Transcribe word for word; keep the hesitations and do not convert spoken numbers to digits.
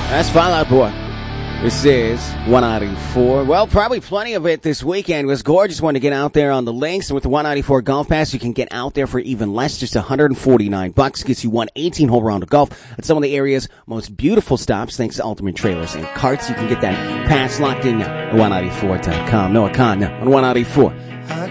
That's Fallout Boy. This is one ninety-four. Well, probably plenty of it this weekend. It was gorgeous. Want to get out there on the links. And with the one ninety-four Golf Pass, you can get out there for even less, just one hundred forty-nine bucks. Gets you one eighteen-hole round of golf at some of the area's most beautiful stops, thanks to Ultimate Trailers and Carts. You can get that pass locked in now at one ninety-four dot com. Noah Khan on one ninety-four.